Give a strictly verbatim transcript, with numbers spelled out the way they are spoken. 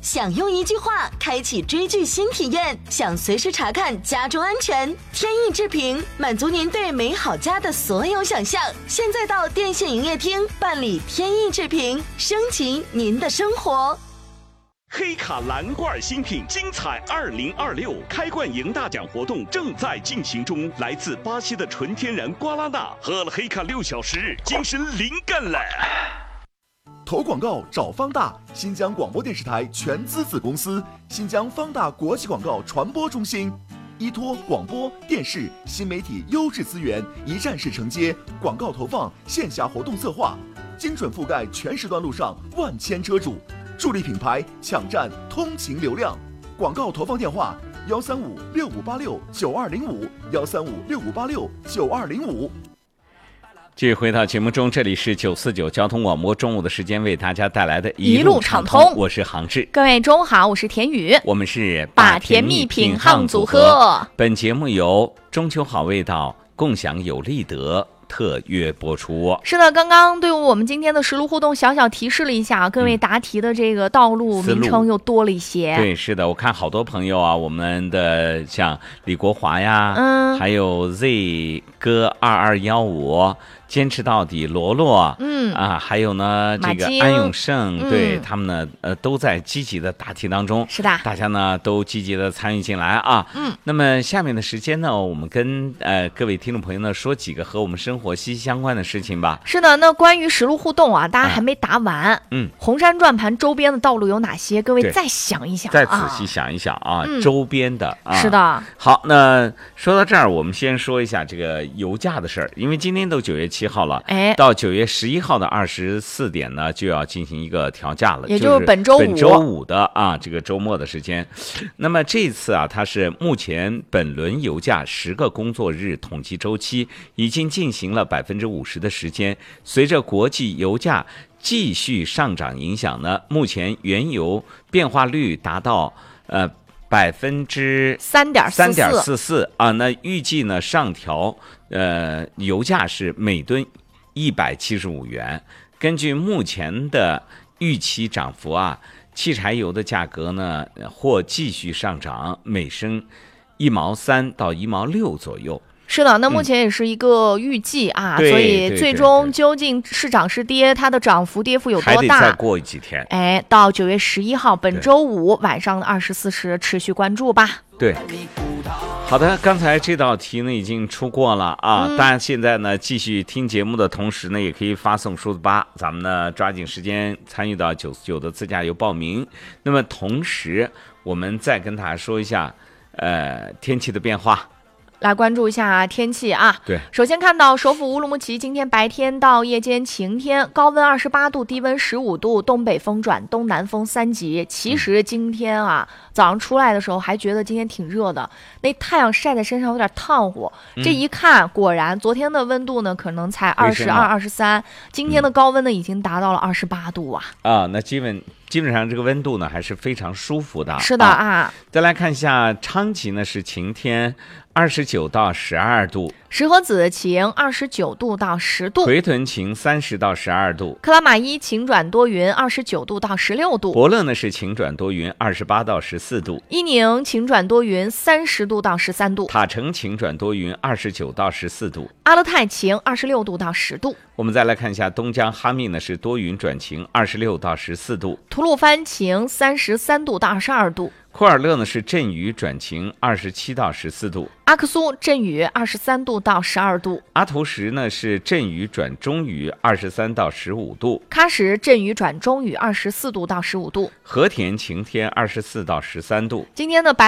想用一句话开启追剧新体验，想随时查看家中安全，天意之平满足您对美好家的所有想象。现在到电信营业厅办理天意之平，升级您的生活。 黑卡蓝罐新品精彩二零二六开罐赢大奖活动正在进行中，来自巴西的纯天然瓜拉纳，喝了黑卡六小时，精神灵感了。 投广告找方大，新疆广播电视台全资子公司，新疆方大国际广告传播中心，依托广播电视新媒体优质资源，一站式承接广告投放、线下活动策划，精准覆盖全时段路上万千车主，助力品牌抢占通勤流量。广告投放电话：幺三五六五八六九二零五，幺三五六五八六九二零五。 继续回到节目中，这里是九四九交通广播，中午的时间为大家带来的一路畅通， 我是航志。 各位中午好，我是田宇， 我们是把甜蜜品夯组合。 本节目由中秋好味道共享有利得特约播出。 是的，刚刚对我们今天的实路互动小小提示了一下，各位答题的这个道路名称又多了一些。 对，是的，我看好多朋友啊，我们的像李国华呀， 嗯， 还有 Z 哥二二一五。坚持到底，罗罗， 嗯啊，还有呢，这个安永胜，嗯、对他们呢，呃，都在积极的答题当中。 是的， 大家呢都积极的参与进来啊。 嗯， 那么下面的时间呢，我们跟呃各位听众朋友呢说几个和我们生活息息相关的事情吧。 是的，那关于实路互动啊，大家还没答完。 嗯， 红山转盘周边的道路有哪些？各位再想一想、啊， 再仔细想一想啊， 嗯、 周边的啊。 是的。 好，那说到这儿，我们先说一下这个油价的事儿，因为今天都九月七号了， 哎。 到九月十一号的二十四点呢，就要进行一个调价了， 也就是本周五， 本周五的啊，这个周末的时间。那么这次啊，它是目前本轮油价十个工作日统计周期已经进行了百分之五十的时间，随着国际油价继续上涨影响呢，目前原油变化率达到呃百分之三点三点四四啊，那预计呢上调呃油价是每吨一百七十五元。根据目前的预期涨幅啊，汽柴油的价格呢或继续上涨，每升一毛三到一毛六左右。 是的，那目前也是一个预计啊， 嗯、 所以最终究竟是涨是跌，它的涨幅跌幅有多大？ 还得再过几天。 哎，到九月十一号，本周五晚上的二十四时，持续关注吧。 对。好的，刚才这道题呢已经出过了啊， 嗯、 当然现在呢继续听节目的同时呢，也可以发送数字八，咱们呢抓紧时间参与到九四九的自驾游报名。那么同时，我们再跟大家说一下，呃，天气的变化。 来关注一下天气啊！ 对， 首先看到首府乌鲁木齐今天白天到夜间晴天，高温二十八度，低温十五度，东北风转东南风三级。其实今天啊，嗯、早上出来的时候还觉得今天挺热的，那太阳晒在身上有点烫乎。嗯、这一看，果然昨天的温度呢可能才二十二、二十三，今天的高温呢已经达到了二十八度啊！ 啊，那基本。基本上这个温度呢还是非常舒服的。 是的啊。 啊再来看一下昌吉呢是晴天，二十九到十二度。 石河子晴，二十九度到十度。 回屯晴，三十到十二度。 克拉玛依晴转多云，二十九度到十六度。 伯乐呢是晴转多云，二十八到十四度。 伊宁晴转多云，三十度到十三度。 塔城晴转多云，二十九到十四度。 阿勒泰晴，二十六度到十度。 我们再来看一下东江哈密呢是多云转晴，二十六到十四度。 吐鲁番晴，三十三度到二十二度。 库尔勒呢是阵雨转晴，二十七到十四度。 阿克苏阵雨，二十三度到十二度。 阿图什呢是阵雨转中雨，二十三到十五度。 喀什阵雨转中雨，二十四度到十五度。 和田晴天，二十四到十三度。 今天的白